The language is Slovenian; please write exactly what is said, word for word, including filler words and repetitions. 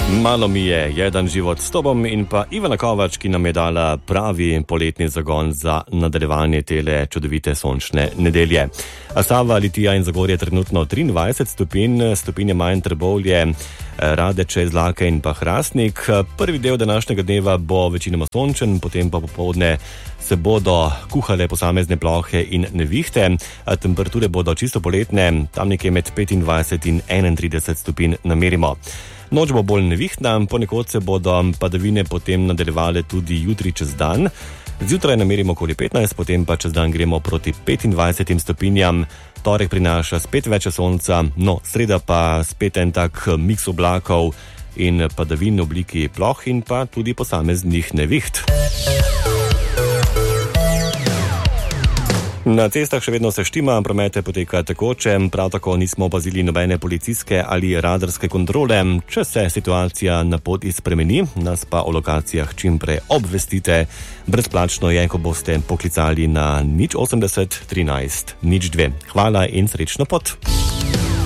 Malo mi je jedan život s tobom in pa Ivana Kovač, ki nam je dala pravi poletni zagon za nadaljevanje tele čudovite sončne nedelje. Sava, Litija in Zagorje trenutno triindvajset stopinj, stopinje manj Trbovlje, Radeče, Zlake in pa Hrastnik. Prvi del današnjega dneva bo večinoma sončen, potem pa popoldne se bodo kuhale posamezne plohe in nevihte. Temperature bodo čisto poletne, tam nekje med petindvajset in enaintrideset stopinj namerimo. Noč bo bolj nevihtna, ponekod se bodo padavine potem nadaljevale tudi jutri čez dan. Zjutraj namerimo okoli petnajst, potem pa čez dan gremo proti petindvajsetim stopinjam. Torek prinaša spet več sonca, no, sreda pa spet en tak miks oblakov in padavin v obliki ploh in pa tudi posameznih neviht. Na cestah še vedno se štima, promete poteka tekoče, prav tako nismo opazili nobene policijske ali radarske kontrole. Če se situacija na poti spremeni, nas pa o lokacijah čim prej obvestite. Brezplačno je, ko boste poklicali na nič osemdeset trinajst nič dve. Hvala in srečno pot!